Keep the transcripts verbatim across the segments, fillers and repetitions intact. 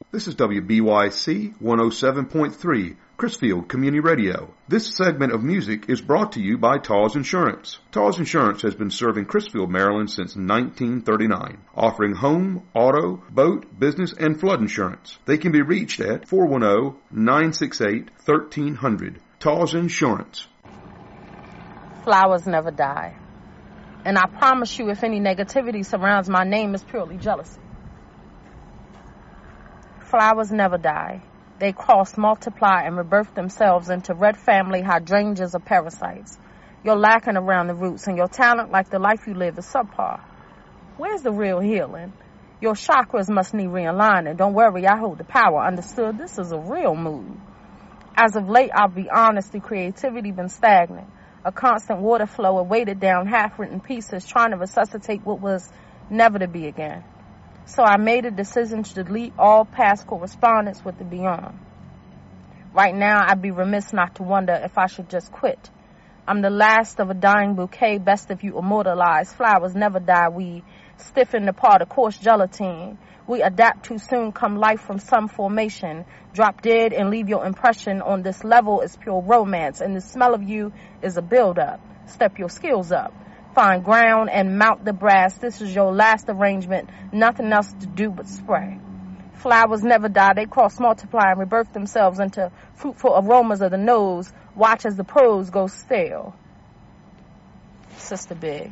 This is W B Y C one oh seven point three, Chrisfield Community Radio. This segment of music is brought to you by Taws Insurance. Taws Insurance has been serving Chrisfield, Maryland since nineteen thirty-nine, offering home, auto, boat, business, and flood insurance. They can be reached at four one zero, nine six eight, one three zero zero. Taws Insurance. Flowers never die. And I promise you, if any negativity surrounds my name, it's purely jealousy. Flowers never die. They cross, multiply, and rebirth themselves into red family hydrangeas of parasites. You're lacking around the roots, and your talent, like the life you live, is subpar. Where's the real healing? Your chakras must need realigning. Don't worry, I hold the power. Understood? This is a real mood. As of late, I'll be honest, the creativity been stagnant. A constant water flow of weighted down, half-written pieces trying to resuscitate what was never to be again. So I made a decision to delete all past correspondence with the beyond. Right now, I'd be remiss not to wonder if I should just quit. I'm the last of a dying bouquet, best if you immortalize. Flowers never die, we stiffen apart a coarse gelatine. We adapt too soon, come life from some formation. Drop dead and leave your impression on this level is pure romance, and the smell of you is a build-up. Step your skills up. Find ground and mount the brass. This is your last arrangement. Nothing else to do but spray. Flowers never die. They cross, multiply, and rebirth themselves into fruitful aromas of the nose. Watch as the prose goes stale. Sister Big.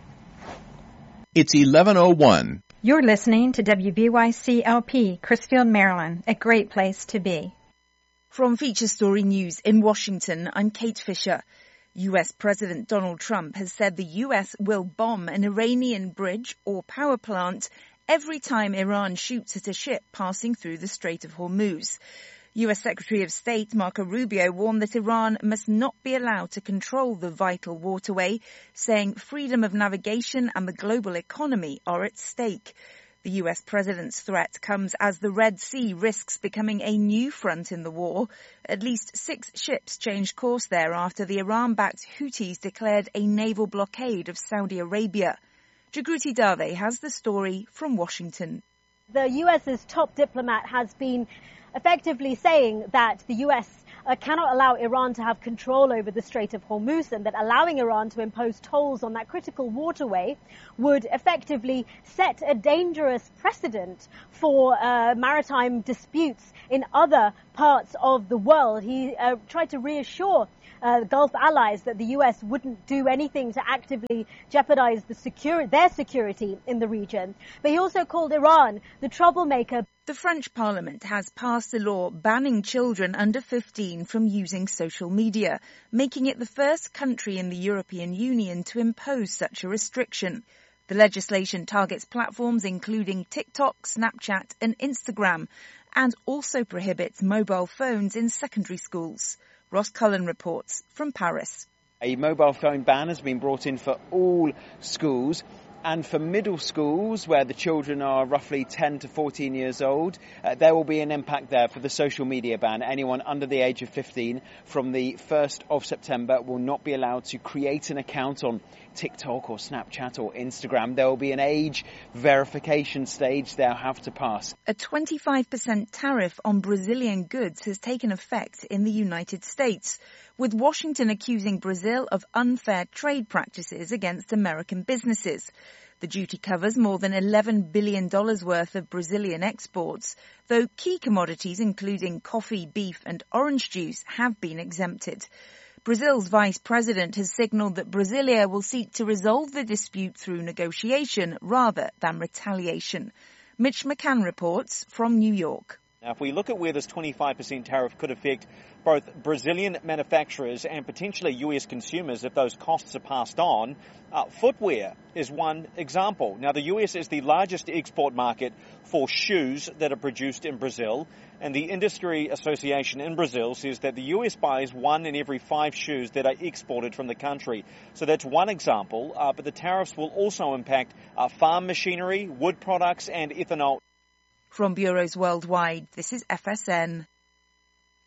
It's eleven oh one. You're listening to W B Y C L P, Chrisfield, Maryland, a great place to be. From Feature Story News in Washington, I'm Kate Fisher. U S President Donald Trump has said the U S will bomb an Iranian bridge or power plant every time Iran shoots at a ship passing through the Strait of Hormuz. U S Secretary of State Marco Rubio warned that Iran must not be allowed to control the vital waterway, saying freedom of navigation and the global economy are at stake. The U S president's threat comes as the Red Sea risks becoming a new front in the war. At least six ships changed course there after the Iran-backed Houthis declared a naval blockade of Saudi Arabia. Jagruti Dave has the story from Washington. The U S's top diplomat has been effectively saying that the U S uh, cannot allow Iran to have control over the Strait of Hormuz, and that allowing Iran to impose tolls on that critical waterway would effectively set a dangerous precedent for uh, maritime disputes in other parts of the world. He uh, tried to reassure Uh, Gulf allies that the U S wouldn't do anything to actively jeopardize the security, their security in the region. But he also called Iran the troublemaker. The French Parliament has passed a law banning children under fifteen from using social media, making it the first country in the European Union to impose such a restriction. The legislation targets platforms including TikTok, Snapchat and Instagram, and also prohibits mobile phones in secondary schools. Ross Cullen reports from Paris. A mobile phone ban has been brought in for all schools. And for middle schools, where the children are roughly ten to fourteen years old, uh, there will be an impact there for the social media ban. Anyone under the age of fifteen from the first of September will not be allowed to create an account on TikTok or Snapchat or Instagram. There will be an age verification stage they'll have to pass. A twenty-five percent tariff on Brazilian goods has taken effect in the United States, with Washington accusing Brazil of unfair trade practices against American businesses. The duty covers more than eleven billion dollars worth of Brazilian exports, though key commodities including coffee, beef and orange juice have been exempted. Brazil's vice president has signalled that Brasilia will seek to resolve the dispute through negotiation rather than retaliation. Mitch McCann reports from New York. Now, if we look at where this twenty-five percent tariff could affect both Brazilian manufacturers and potentially U S consumers if those costs are passed on, uh, footwear is one example. Now, the U S is the largest export market for shoes that are produced in Brazil, and the industry association in Brazil says that the U S buys one in every five shoes that are exported from the country. So that's one example, uh, but the tariffs will also impact uh, farm machinery, wood products and ethanol. From bureaus worldwide, this is F S N.